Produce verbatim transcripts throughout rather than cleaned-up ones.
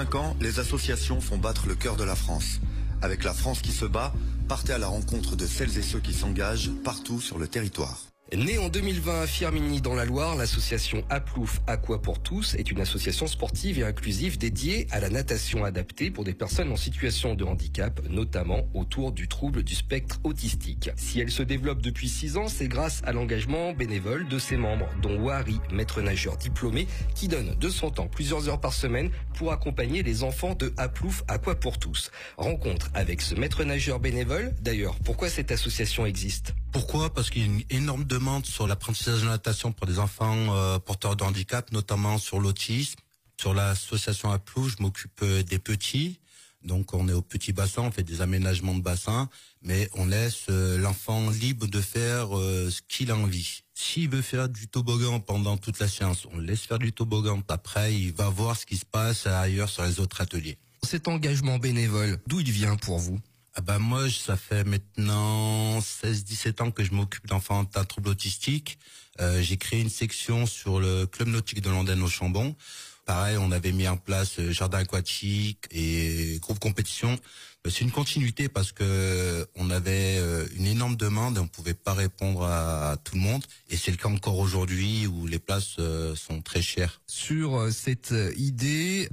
cinq ans, les associations font battre le cœur de la France. Avec la France qui se bat, partez à la rencontre de celles et ceux qui s'engagent partout sur le territoire. Née en deux mille vingt à Firminy dans la Loire, l'association Aplouf Aqua pour tous est une association sportive et inclusive dédiée à la natation adaptée pour des personnes en situation de handicap, notamment autour du trouble du spectre autistique. Si elle se développe depuis six ans, c'est grâce à l'engagement bénévole de ses membres, dont Wahari, maître nageur diplômé, qui donne de son temps plusieurs heures par semaine pour accompagner les enfants de Aplouf Aqua pour tous. Rencontre avec ce maître nageur bénévole. D'ailleurs, pourquoi cette association existe ? Pourquoi ? Parce qu'il y a une énorme demande sur l'apprentissage de natation pour des enfants euh, porteurs de handicap, notamment sur l'autisme. Sur l'association Aplouf, je m'occupe euh, des petits. Donc on est au petit bassin, on fait des aménagements de bassin, mais on laisse euh, l'enfant libre de faire euh, ce qu'il a envie. S'il veut faire du toboggan pendant toute la séance, on le laisse faire du toboggan. Après, il va voir ce qui se passe ailleurs sur les autres ateliers. Cet engagement bénévole, d'où il vient pour vous ? Ah bah moi, ça fait maintenant seize dix-sept ans que je m'occupe d'enfants atteints de troubles autistiques. Euh, j'ai créé une section sur le club nautique de Londaine au Chambon. Pareil, on avait mis en place jardin aquatique et groupe compétition. C'est une continuité parce que on avait une énorme demande et on pouvait pas répondre à tout le monde. Et c'est le cas encore aujourd'hui où les places sont très chères. Sur cette idée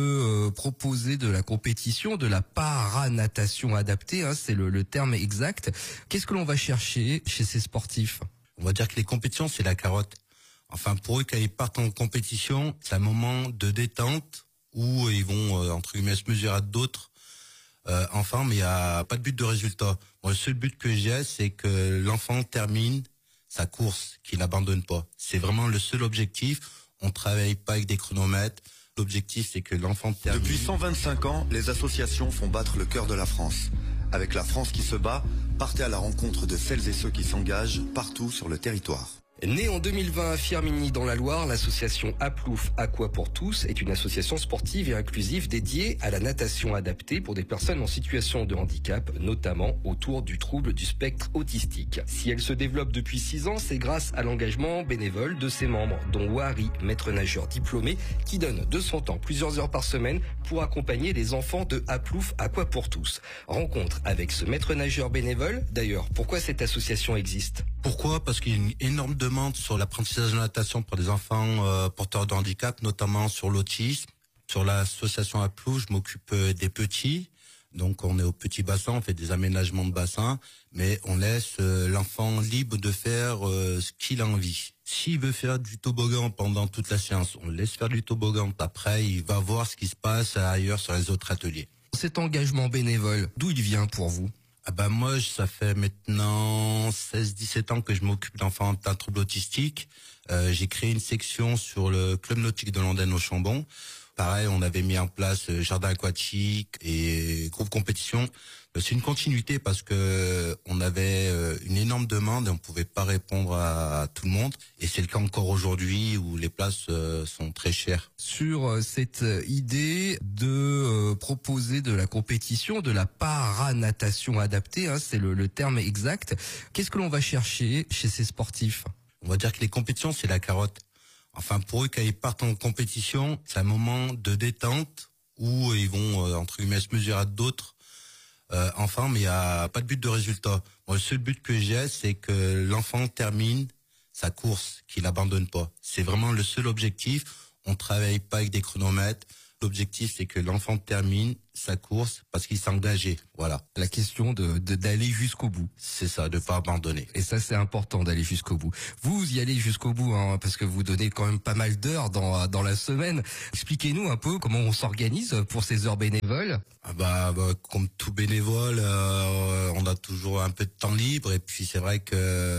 de proposer de la compétition, de la paranatation adaptée, hein, c'est le, le terme exact. Qu'est-ce que l'on va chercher chez ces sportifs ? On va dire que les compétitions, c'est la carotte. Enfin, pour eux, quand ils partent en compétition, c'est un moment de détente où ils vont, euh, entre guillemets, se mesurer à d'autres euh, enfants, mais il n'y a pas de but de résultat. Moi, le seul but que j'ai, c'est que l'enfant termine sa course, qu'il n'abandonne pas. C'est vraiment le seul objectif. On travaille pas avec des chronomètres. L'objectif, c'est que l'enfant termine. Depuis cent vingt-cinq ans, les associations font battre le cœur de la France. Avec la France qui se bat, partez à la rencontre de celles et ceux qui s'engagent partout sur le territoire. Née en deux mille vingt à Firminy dans la Loire, l'association Aplouf Aqua pour tous est une association sportive et inclusive dédiée à la natation adaptée pour des personnes en situation de handicap, notamment autour du trouble du spectre autistique. Si elle se développe depuis six ans, c'est grâce à l'engagement bénévole de ses membres, dont Wahari, maître nageur diplômé, qui donne de son temps plusieurs heures par semaine pour accompagner les enfants de Aplouf Aqua pour tous. Rencontre avec ce maître nageur bénévole. D'ailleurs, pourquoi cette association existe ? Pourquoi ? Parce qu'il y a une énorme demande sur l'apprentissage de natation pour des enfants euh, porteurs de handicap, notamment sur l'autisme. Sur l'association Aplouf, je m'occupe euh, des petits. Donc on est au petit bassin, on fait des aménagements de bassin, mais on laisse euh, l'enfant libre de faire euh, ce qu'il a envie. S'il veut faire du toboggan pendant toute la séance, on le laisse faire du toboggan. Après, il va voir ce qui se passe ailleurs sur les autres ateliers. Cet engagement bénévole, d'où il vient pour vous ? Ah bah moi, ça fait maintenant seize dix-sept ans que je m'occupe d'enfants atteints de troubles autistiques. Euh, j'ai créé une section sur le club nautique de Londaine au Chambon. Pareil, on avait mis en place jardin aquatique et groupe compétition. C'est une continuité parce que on avait une énorme demande et on pouvait pas répondre à tout le monde. Et c'est le cas encore aujourd'hui où les places sont très chères. Sur cette idée de proposer de la compétition, de la paranatation adaptée, hein, c'est le, le terme exact. Qu'est-ce que l'on va chercher chez ces sportifs ? On va dire que les compétitions, c'est la carotte. Enfin, pour eux, quand ils partent en compétition, c'est un moment de détente où ils vont, euh, entre guillemets, se mesurer à d'autres euh, enfants, mais il n'y a pas de but de résultat. Moi, le seul but que j'ai, c'est que l'enfant termine sa course, qu'il n'abandonne pas. C'est vraiment le seul objectif. On travaille pas avec des chronomètres. L'objectif, c'est que l'enfant termine sa course parce qu'il s'est engagé. Voilà. La question de, de d'aller jusqu'au bout. C'est ça, de pas abandonner. Et ça, c'est important d'aller jusqu'au bout. Vous y allez jusqu'au bout, hein, parce que vous donnez quand même pas mal d'heures dans dans la semaine. Expliquez-nous un peu comment on s'organise pour ces heures bénévoles. Ah bah, bah comme tout bénévole, euh, on a toujours un peu de temps libre et puis c'est vrai que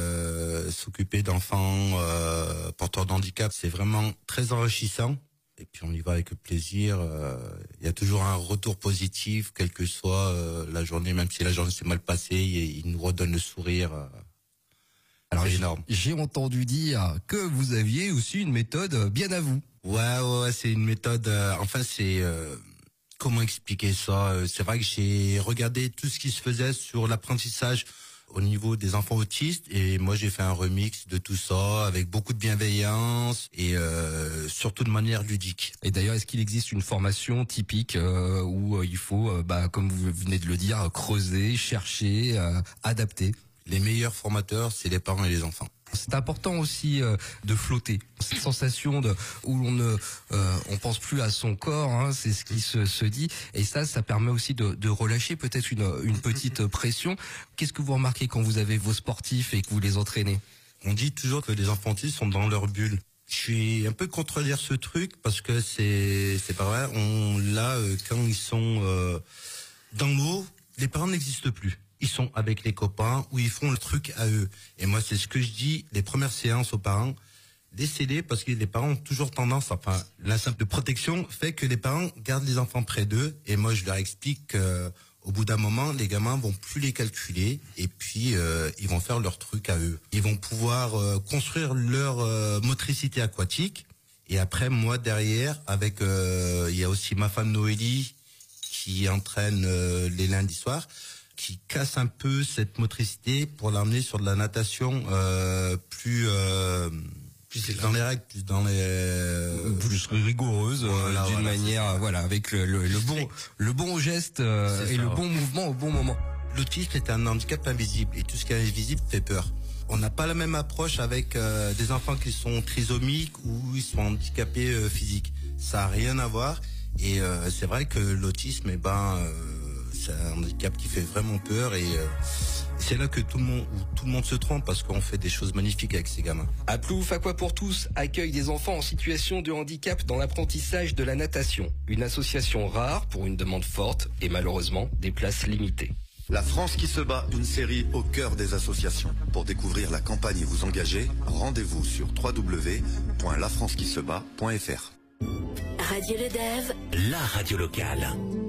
euh, s'occuper d'enfants euh, porteurs de handicap, c'est vraiment très enrichissant. Et puis on y va avec plaisir. Il euh, y a toujours un retour positif, quelle que soit euh, la journée, même si la journée s'est mal passée, il, il nous redonne le sourire. Euh, Alors c'est énorme. J'ai entendu dire que vous aviez aussi une méthode bien à vous. Ouais, ouais, c'est une méthode. Euh, enfin, c'est euh, comment expliquer ça ? C'est vrai que j'ai regardé tout ce qui se faisait sur l'apprentissage au niveau des enfants autistes, et moi j'ai fait un remix de tout ça avec beaucoup de bienveillance et euh, surtout de manière ludique. Et d'ailleurs, est-ce qu'il existe une formation typique euh, où euh, il faut, euh, bah, comme vous venez de le dire, creuser, chercher, euh, adapter? Les meilleurs formateurs, c'est les parents et les enfants. C'est important aussi euh, de flotter, cette sensation de où l'on ne euh, on pense plus à son corps, hein, c'est ce qui se, se dit, et ça ça permet aussi de, de relâcher peut-être une, une petite pression. Qu'est-ce que vous remarquez quand vous avez vos sportifs et que vous les entraînez? On dit toujours que les enfants autistes sont dans leur bulle. Je suis un peu contre lire ce truc parce que c'est c'est pas vrai. On là euh, quand ils sont euh, dans l'eau, les parents n'existent plus. Ils sont avec les copains ou ils font le truc à eux. Et moi, c'est ce que je dis, les premières séances aux parents, laissez-les parce que les parents ont toujours tendance, enfin, l'instinct de protection fait que les parents gardent les enfants près d'eux. Et moi, je leur explique qu'au bout d'un moment, les gamins vont plus les calculer et puis euh, ils vont faire leur truc à eux. Ils vont pouvoir euh, construire leur euh, motricité aquatique. Et après, moi, derrière, avec, euh, il y a aussi ma femme Noélie qui entraîne euh, les lundis soirs, qui casse un peu cette motricité pour l'amener sur de la natation euh, plus, euh, plus dans les règles, plus dans les euh, plus rigoureuse, voilà, euh, d'une voilà, manière, voilà, avec le, le, le bon le bon geste euh, et ça, le ouais. bon mouvement au bon moment. L'autisme est un handicap invisible et tout ce qui est invisible fait peur. On n'a pas la même approche avec euh, des enfants qui sont trisomiques ou ils sont handicapés euh, physiques. Ça a rien à voir et euh, c'est vrai que l'autisme, eh ben euh, c'est un handicap qui fait vraiment peur et euh, c'est là que tout le monde, où tout le monde se trompe parce qu'on fait des choses magnifiques avec ces gamins. Aplouf Aqua pour tous accueille des enfants en situation de handicap dans l'apprentissage de la natation. Une association rare pour une demande forte et malheureusement des places limitées. La France qui se bat, une série au cœur des associations. Pour découvrir la campagne et vous engager, rendez-vous sur w w w point la france qui se bat point f r. Radio Le Dev, la radio locale.